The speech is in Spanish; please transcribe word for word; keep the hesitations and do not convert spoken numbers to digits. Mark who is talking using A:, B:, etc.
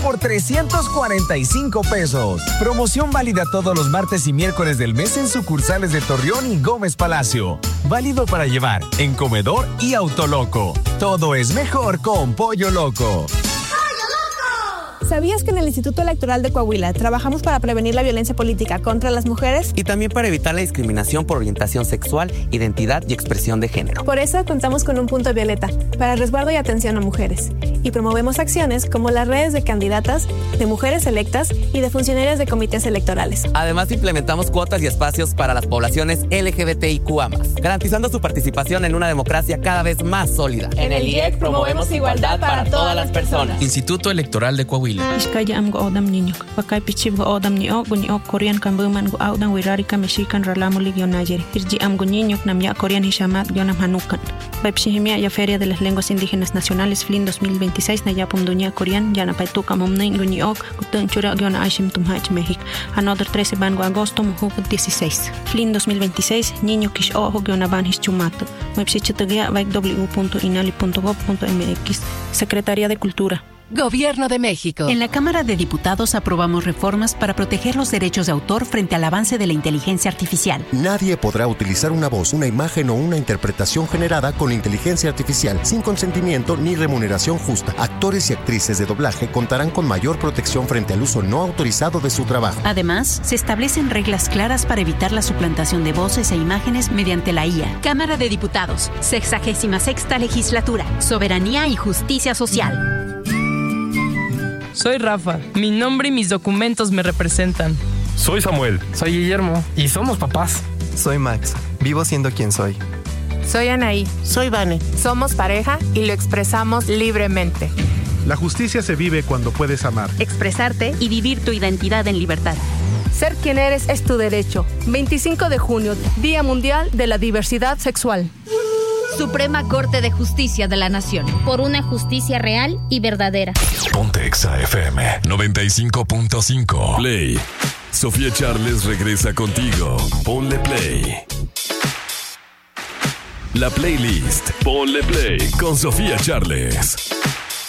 A: por trescientos cuarenta y cinco pesos. Promoción válida todos los martes y miércoles del mes en sucursales de Torreón y Gómez Palacio. Válido para llevar en comedor y Autoloco. Todo es mejor con Pollo Loco.
B: ¿Sabías que en el Instituto Electoral de Coahuila trabajamos para prevenir la violencia política contra las mujeres?
C: Y también para evitar la discriminación por orientación sexual, identidad y expresión de género.
B: Por eso contamos con un punto violeta para resguardo y atención a mujeres. Y promovemos acciones como las redes de candidatas, de mujeres electas y de funcionarias de comités electorales.
C: Además, implementamos cuotas y espacios para las poblaciones L G B T I Q A más, garantizando su participación en una democracia cada vez más sólida.
B: En el I E C promovemos igualdad para todas las personas.
D: Instituto Electoral de Coahuila.
E: Iskaya am go odam niño, bakay pichib go odam ni o guni o Korean kambuman go audan wirari kamishikan ralamu ligionayeri. Irji am go niño namya Korean hishamat gionam hanukan. Baipshihimia ya Feria de las Lenguas Indígenas Nacionales F L I N dos mil veintiséis Nayapum Duña Korean yana paituka momnain guni ok gutun chura giona ashim tumhach México. Another trece ban go agosto muhuk dieciséis. F L I N dos mil veintiséis niño kish ojo giona ban hischumato. Website baik w punto inali punto gov punto m x. Secretaría de Cultura.
F: Gobierno de México.
G: En la Cámara de Diputados aprobamos reformas para proteger los derechos de autor frente al avance de la inteligencia artificial.
H: Nadie podrá utilizar una voz, una imagen o una interpretación generada con inteligencia artificial sin consentimiento ni remuneración justa. Actores y actrices de doblaje contarán con mayor protección frente al uso no autorizado de su trabajo.
G: Además, se establecen reglas claras para evitar la suplantación de voces e imágenes mediante la I A. Cámara de Diputados, sexagésima sexta legislatura, soberanía y justicia social.
I: Soy Rafa. Mi nombre y mis documentos me representan.
J: Soy Samuel.
K: Soy Guillermo.
J: Y somos papás.
K: Soy Max. Vivo siendo quien soy.
L: Soy Anaí.
M: Soy Vane.
L: Somos pareja y lo expresamos libremente.
N: La justicia se vive cuando puedes amar,
G: expresarte y vivir tu identidad en libertad.
O: Ser quien eres es tu derecho. veinticinco de junio, Día Mundial de la Diversidad Sexual.
P: Suprema Corte de Justicia de la Nación. Por una justicia real y verdadera.
Q: Ponte Exa F M noventa y cinco punto cinco. Play. Sofía Charles regresa contigo. Ponle play. La playlist. Ponle play con Sofía Charles.